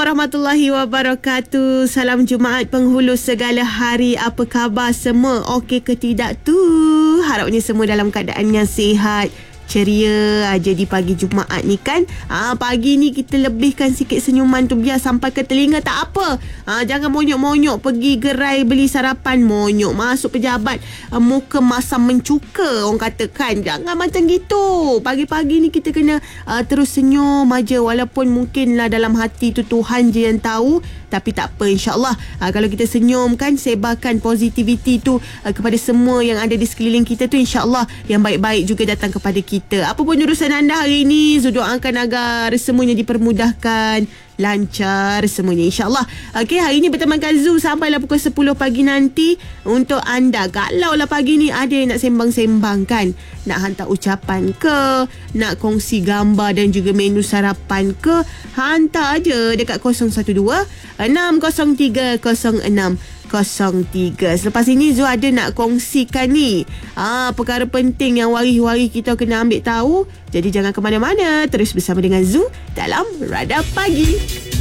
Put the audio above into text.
warahmatullahi wabarakatuh. Salam Jumaat penghulu segala hari. Apa khabar semua? Okey ke tidak tu? Harapnya semua dalam keadaan yang sihat, ceria aja di pagi Jumaat ni kan. Pagi ni kita lebihkan sikit senyuman tu, biar sampai ke telinga tak apa. Jangan monyok-monyok pergi gerai beli sarapan, monyok masuk pejabat, muka masam mencuka orang katakan. Jangan macam gitu. Pagi-pagi ni kita kena terus senyum aja, walaupun mungkinlah dalam hati tu Tuhan je yang tahu, tapi tak apa, insyaAllah kalau kita senyum kan, sebarkan positivity tu kepada semua yang ada di sekeliling kita tu, insyaAllah yang baik-baik juga datang kepada kita. Apa pun urusan anda hari ini, Zu doakan agar semuanya dipermudahkan, lancar semuanya, insyaAllah. Okey, hari ini bertemankan Zu sampailah pukul 10 pagi nanti untuk anda. Kalau lah pagi ni ada yang nak sembang-sembang kan, nak hantar ucapan ke, nak kongsi gambar dan juga menu sarapan ke, hantar aja dekat 012 603 0603. Selepas ini Zu ada nak kongsikan ni perkara penting yang wari-wari kita kena ambil tahu. Jadi jangan ke mana-mana, terus bersama dengan Zu dalam Radar Pagi.